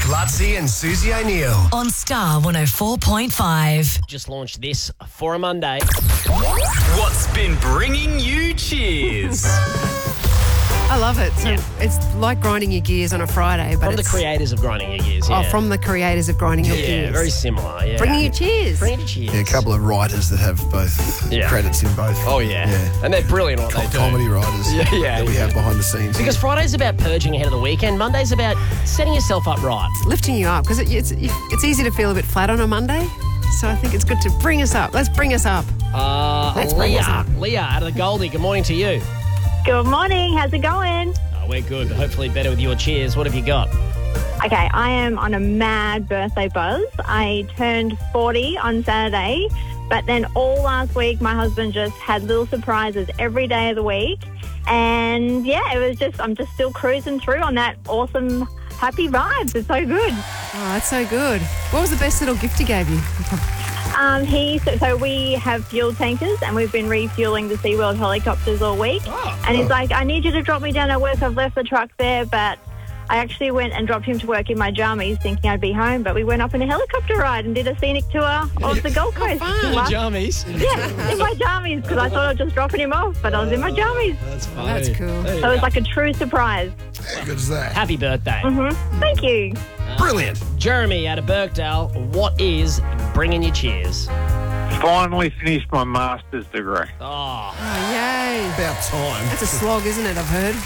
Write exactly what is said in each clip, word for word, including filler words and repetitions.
Lutzi and Susie O'Neill. On Star one oh four point five. Just launched this for a Monday. What's been bringing you cheers? I love it. So Yeah. it's like grinding your gears on a Friday, but From the it's creators of Grinding Your Gears, yeah. oh, from the creators of grinding your Yeah, gears. very similar, yeah. Bringing you cheers. Bringing you cheers. Yeah, a couple of writers that have both Yeah. credits in both. Oh, yeah. Yeah. And they're brilliant at what Com- they do. comedy writers Yeah, yeah, that we yeah. have behind the scenes. Because Friday's about purging ahead of the weekend. Monday's about setting yourself up right. Lifting you up because it, it's it's easy to feel a bit flat on a Monday. So I think it's good to bring us up. Let's bring us up. Uh, Let's bring us Leah, up. Leah out of the Goldie, good morning to you. Good morning. How's it going? Oh, we're good, but hopefully better with your cheers. What have you got? Okay, I am on a mad birthday buzz. I turned forty on Saturday, but then all last week my husband just had little surprises every day of the week. And yeah, it was just, I'm just still cruising through on that awesome, happy vibes. It's so good. Oh, that's so good. What was the best little gift he gave you? Um, he so, so we have fuel tankers and we've been refueling the SeaWorld helicopters all week. Oh, and he's like, I need you to drop me down at work. I've left the truck there, but I actually went and dropped him to work in my jammies thinking I'd be home, but we went up on a helicopter ride and did a scenic tour of the Gold Coast. fun. Last- Jammies. Yeah, in my jammies because I thought I was just dropping him off, but I was in my jammies. That's funny. That's cool. There you So it was go. like a true surprise. How good is that? Happy birthday. hmm Thank you. Brilliant. Jeremy out of Birkdale, what is bringing you cheers? Finally finished my master's degree. Oh, Oh, yay. About time. That's a slog, isn't it? I've heard.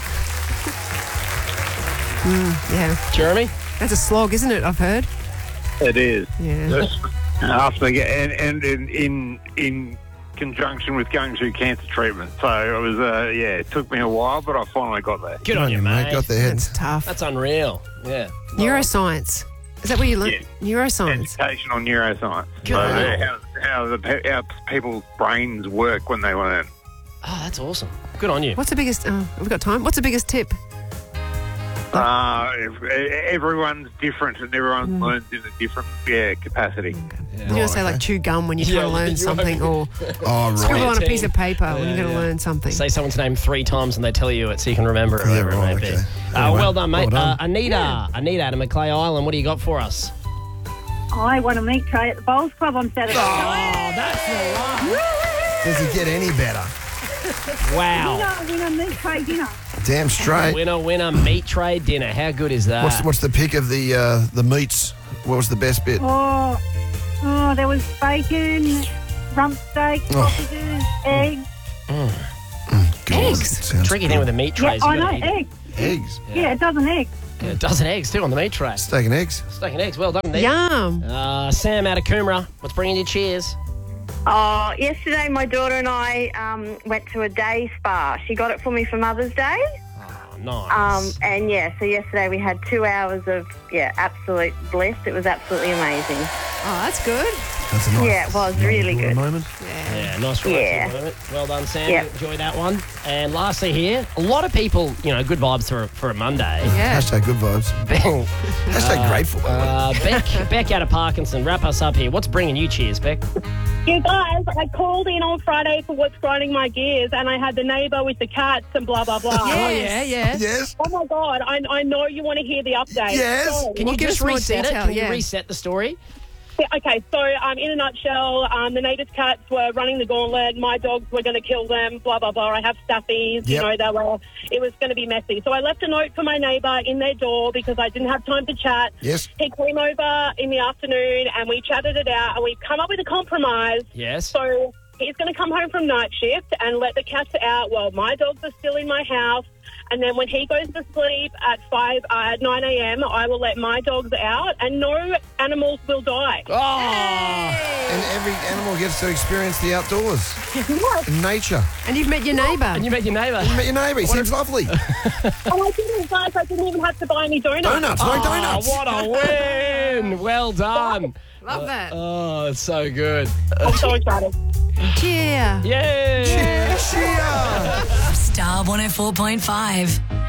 Mm, yeah. Jeremy? That's a slog, isn't it? I've heard. It is. Yeah. After get and, and, and in in conjunction with going through cancer treatment, so it was uh, yeah, it took me a while, but I finally got there. Good on you, mate. Got their That's heads. tough. That's unreal. Yeah. Neuroscience. Is that where you learn? Yeah. Neuroscience. Educational neuroscience. Good. So yeah, how, how the pe- how people's brains work when they learn. Oh, that's awesome. Good on you. What's the biggest? Oh, have we got time? What's the biggest tip? Uh, if- everyone's different, and everyone learns in a different yeah capacity. You're going to say like chew gum when you're trying Yeah, to learn you something, are. or Oh, scribble right. on a piece of paper when Yeah, you're going to yeah. learn something. Say someone's name three times and they tell you it so you can remember it. Yeah, Whatever right, it may be. okay. Uh, Anyway, well done, mate. well done. Uh, Anita. Anita out of Macleay Island. What do you got for us? I won a meat tray at the Bowls Club on Saturday. Oh, that's the one. Does it get any better? Wow. Winner, winner, meat tray dinner. Damn straight. Winner, winner, meat tray dinner. How good is that? What's what's the pick of the uh, the meats? What was the best bit? Oh, oh, there was bacon, rump steak, Oh. sausages, eggs. God, Eggs. it sounds Tricky good. thing with the meat Yeah, trays. I you know, gotta eat- eggs. Eggs. Yeah, a dozen eggs. Yeah, a dozen eggs too on the meat tray. Steak and eggs. Steak and eggs. Well done, Nick. Yum. Uh, Sam out of Coomera. What's bringing you cheers? Oh, yesterday my daughter and I um, went to a day spa. She got it for me for Mother's Day. Oh, nice. Um, and yeah, so yesterday we had two hours of, yeah, absolute bliss. It was absolutely amazing. Oh, that's good. That's a nice. Yeah, it was really nice good. moment. Yeah. Yeah, nice relaxing Yeah. moment. Well done, Sam. Yep. Enjoy that one. And lastly here, a lot of people, you know, good vibes for, for a Monday. Yeah. Hashtag good vibes. Bang. Hashtag grateful. by the way. Uh, Beck, Beck out of Parkinson, wrap us up here. What's bringing you cheers, Beck? You guys, I called in on Friday for what's grinding my gears, and I had the neighbour with the cats and blah, blah, blah. Yes. Oh, yeah, yeah. Yes. Oh, my God. I, I know you want to hear the update. Yes. So- Can you Well, give just us more reset it? detail, Can you yeah. reset the story? Yeah, okay, so um, in a nutshell, um, the neighbours' cats were running the gauntlet. My dogs were going to kill them, blah, blah, blah. I have stuffies, you Yep. know, they were, it was going to be messy. So I left a note for my neighbour in their door because I didn't have time to chat. Yes. He came over in the afternoon and we chatted it out and we've come up with a compromise. Yes. So he's going to come home from night shift and let the cats out while my dogs are still in my house. And then when he goes to sleep at five, uh, at nine a.m., I will let my dogs out, and no animals will die. Oh, And every animal gets to experience the outdoors, and nature. And you've met your neighbour. and you met your neighbour. You met your neighbour. He seems lovely. And I didn't, guys, I didn't even have to buy any donuts. Donuts. No Oh, donuts. what a win! Well done. Love that. Oh, it's so good. I'm so excited. Cheer. Yay! Cheer. Star one oh four point five.